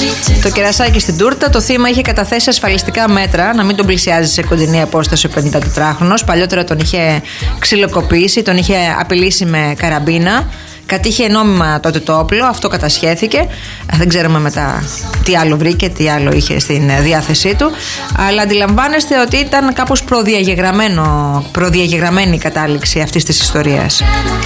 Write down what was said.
Το κερασάκι στην τούρτα. Το θύμα είχε καταθέσει ασφαλιστικά μέτρα να μην τον πλησιάζει σε κοντινή απόσταση ο 54χρονος. Παλιότερα τον είχε ξυλοκοπήσει, τον είχε απειλήσει με καραμπίνα. Κατήχε νόμιμα τότε το όπλο, αυτό κατασχέθηκε. Δεν ξέρουμε μετά τι άλλο βρήκε, τι άλλο είχε στην διάθεσή του. Αλλά αντιλαμβάνεστε ότι ήταν κάπως προδιαγεγραμμένη η κατάληξη αυτής της ιστορίας.